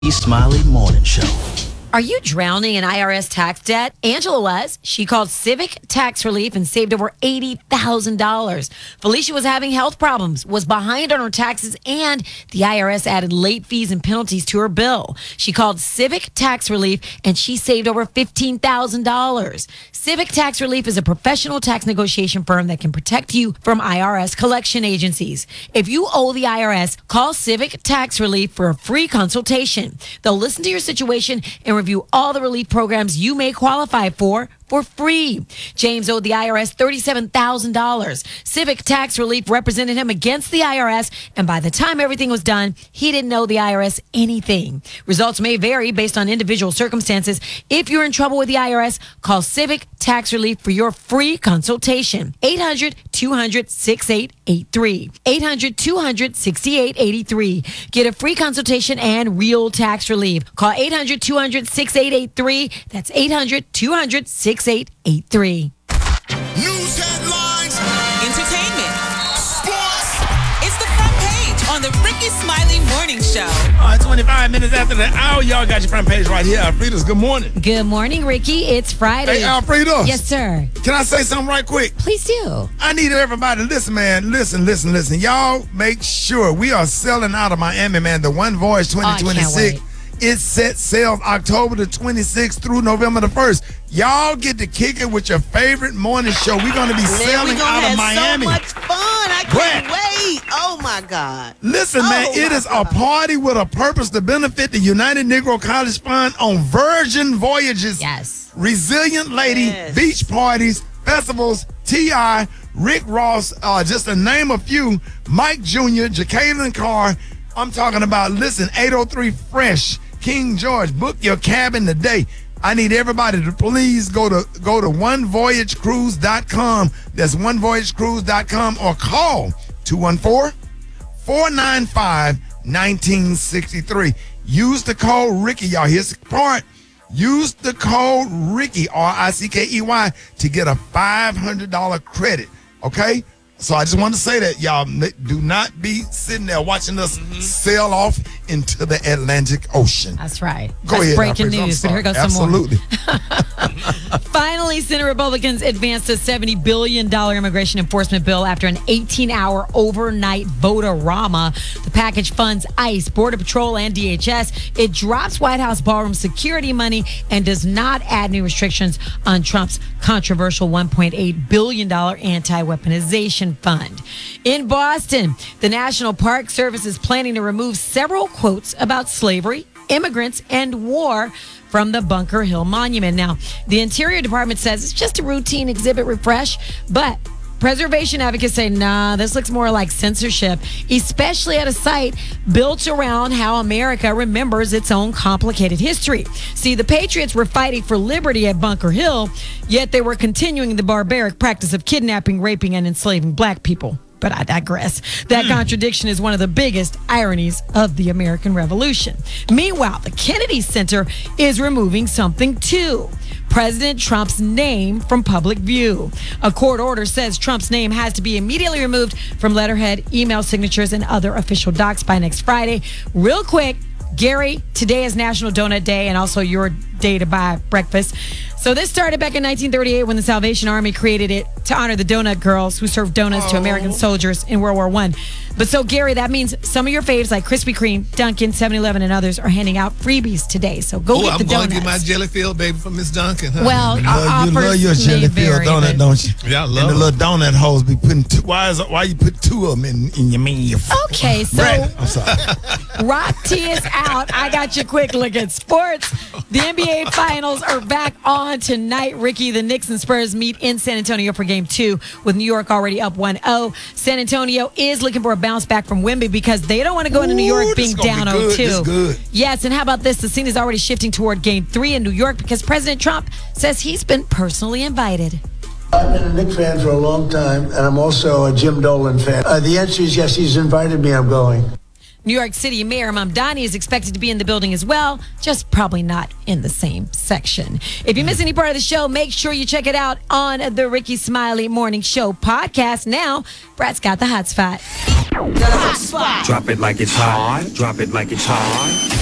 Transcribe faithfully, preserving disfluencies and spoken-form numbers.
Smiley Morning Show. Are you drowning in I R S tax debt? Angela was. She called Civic Tax Relief and saved over eighty thousand dollars. Felicia was having health problems, was behind on her taxes, and the I R S added late fees and penalties to her bill. She called Civic Tax Relief and she saved over fifteen thousand dollars. Civic Tax Relief is a professional tax negotiation firm that can protect you from I R S collection agencies. If you owe the I R S, call Civic Tax Relief for a free consultation. They'll listen to your situation and review all the relief programs you may qualify for for free. James owed the I R S thirty-seven thousand dollars. Civic Tax Relief represented him against the I R S, and by the time everything was done, he didn't owe the I R S anything. Results may vary based on individual circumstances. If you're in trouble with the I R S, call Civic Tax Relief for your free consultation. eight hundred, two hundred, sixty-eight eighty-three. eight hundred, two hundred, sixty-eight eighty-three. Get a free consultation and real tax relief. Call eight hundred, two hundred, sixty-eight eighty-three. That's eight hundred, two hundred, sixty-eight eighty-three. News headlines, entertainment, sports. It's the front page on the Ricky Smiley Morning Show. All right, twenty-five minutes after the hour, y'all got your front page right here. Alfreda's, good morning. Good morning, Ricky. It's Friday. Hey, Alfreda. Yes, sir. Can I say something right quick? Please do. I need everybody to listen, man. Listen, listen, listen. Y'all make sure we are selling out of Miami, man. The One Voyage twenty twenty-six. Oh, It set sales October the twenty-sixth through November the first. Y'all get to kick it with your favorite morning show. We're going to be Man, selling we gonna out of have Miami. so much fun. I can't Brett. wait. Oh, my God. Listen, man, Oh, it my is God. a party with a purpose to benefit the United Negro College Fund on Virgin Voyages. Yes. Resilient Lady, Yes. beach parties, festivals, T I, Rick Ross, uh, just to name a few, Mike Junior, Jacqueline Carr. I'm talking about, listen, eight oh three Fresh, King George. Book your cabin today. I need everybody to please go to go to one voyage cruise dot com. That's one voyage cruise dot com or call two one four, four nine five, one nine six three. Use the code Ricky, y'all. Here's the part. Use the code Ricky, R I C K E Y, to get a five hundred dollars credit, okay? So I just want to say that, y'all. Do not be sitting there watching us sail off into the Atlantic Ocean. That's right. Go That's ahead, breaking Alfred. I'm news, but here sorry. goes some more. Absolutely. Finally, Senate Republicans advanced a seventy billion dollars immigration enforcement bill after an eighteen-hour overnight vote-a-rama. The package funds ICE, Border Patrol, and D H S. It drops White House ballroom security money and does not add new restrictions on Trump's controversial one point eight billion dollars anti-weaponization fund. In Boston, the National Park Service is planning to remove several quotes about slavery, immigrants, and war from the Bunker Hill Monument. Now, the Interior Department says it's just a routine exhibit refresh, but preservation advocates say, nah, this looks more like censorship, especially at a site built around how America remembers its own complicated history. See, the Patriots were fighting for liberty at Bunker Hill, yet they were continuing the barbaric practice of kidnapping, raping, and enslaving black people. But I digress. That contradiction is one of the biggest ironies of the American Revolution. Meanwhile, the Kennedy Center is removing something too. President Trump's name from public view. A court order says Trump's name has to be immediately removed from letterhead, email signatures, and other official docs by next Friday. Real quick, Gary, today is National Donut Day and also your day to buy breakfast. So this started back in nineteen thirty-eight when the Salvation Army created it to honor the donut girls who served donuts to American soldiers in World War One. But so, Gary, that means some of your faves like Krispy Kreme, Dunkin', seven eleven, and others are handing out freebies today. So go Oh, get I'm the going donuts. to get my jelly filled baby from Miss Duncan. Huh? Well, You uh, love, you offers love your may jelly filled vary, donut, but- don't you? Yeah, I love And the it. little donut holes be putting two. Why is why you put two of them in, in your menu? Okay, so Brett, I'm sorry. Rock T is out. I got your quick look at sports. The N B A Finals are back on tonight. Ricky, the Knicks and Spurs meet in San Antonio for game two with New York already up one oh. San Antonio is looking for a bounce back from Wemby because they don't want to go into New Ooh, York this being gonna be down good. oh two. This good. Yes, and how about this? The scene is already shifting toward game three in New York because President Trump says he's been personally invited. I've been a Knicks fan for a long time, and I'm also a Jim Dolan fan. Uh, the answer is yes, he's invited me, I'm going. New York City Mayor Mamdani is expected to be in the building as well, just probably not in the same section. If you miss any part of the show, make sure you check it out on the Ricky Smiley Morning Show podcast. Now, Brad's got the hot spot. Drop it like it's hot. Drop it like it's hot.